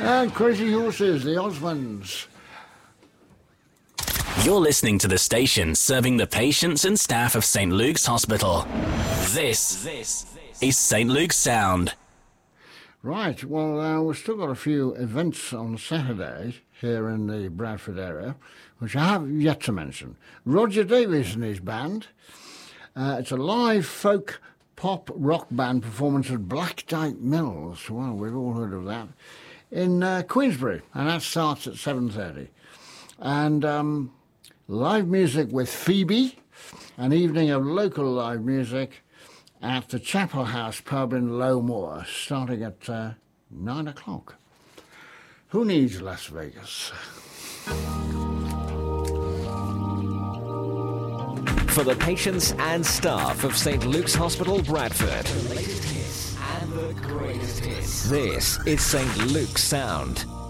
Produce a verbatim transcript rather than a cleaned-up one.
And Crazy Horses, the Osmonds. You're listening to the station serving the patients and staff of Saint Luke's Hospital. This, this is Saint Luke's Sound. Right, well, uh, we've still got a few events on Saturday here in the Bradford area, which I have yet to mention. Roger Davies and his band. Uh, it's a live folk pop rock band performance at Black Dyke Mills. Well, we've all heard of that. In uh, Queensbury, and that starts at seven thirty. And um, live music with Phoebe, an evening of local live music at the Chapel House pub in Lowmore, starting at uh, nine o'clock. Who needs Las Vegas? For the patients and staff of Saint Luke's Hospital, Bradford. The latest hits and the greatest hits. This is Saint Luke's Sound.